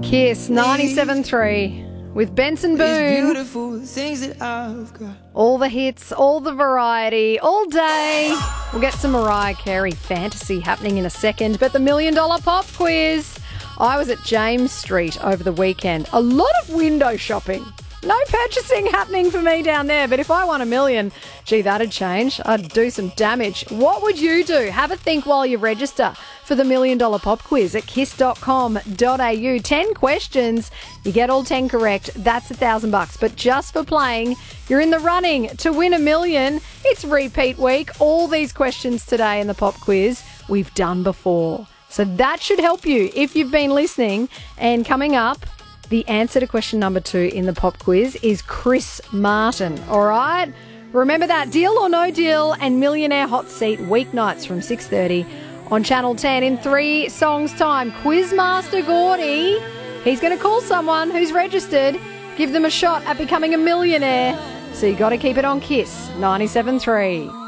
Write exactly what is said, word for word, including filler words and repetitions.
Kiss ninety-seven three with Benson Boone. All the hits, all the variety, all day. We'll get some Mariah Carey fantasy happening in a second, but the Million Dollar Pop Quiz. I was at James Street over the weekend. A lot of window shopping. No purchasing happening for me down there, but if I won a million, gee, that'd change. I'd do some damage. What would you do? Have a think while you register for the Million Dollar Pop Quiz at kiss dot com dot a u. Ten questions. You get all ten correct. That's a thousand bucks. But just for playing, you're in the running to win a million. It's repeat week. All these questions today in the Pop Quiz we've done before. So that should help you if you've been listening. And coming up, the answer to question number two in the Pop Quiz is Chris Martin. All right? Remember that Deal or No Deal and Millionaire Hot Seat weeknights from six thirty on Channel ten in three songs' time. Quizmaster Gordy, he's going to call someone who's registered, give them a shot at becoming a millionaire. So you got to keep it on Kiss ninety-seven three.